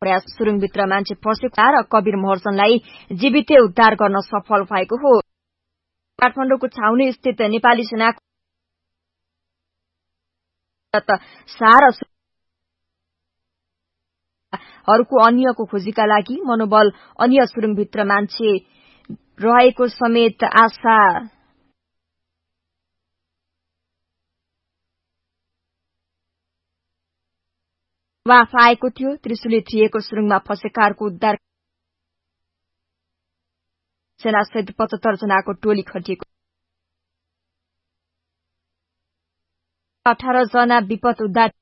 प्रयास सुरुङभित्र मान्छे फसेको र कबीर महर्जनलाई जीवितै उद्धार गर्न सफल भएको हो। काठमाडौँको छाउनी स्थित नेपाली सेनाको हरूको अन्यको खोजीका लागि मनोबल अन्य सुरुङभित्र मान्छे रहेको समेत आशा वाफ आएको थियो। त्रिशुली 3 को सुरुङमा फसेकाहरूको उद्धार सेनासहित 75 जनाको टोली खटिएको 18 जना विपद उद्धार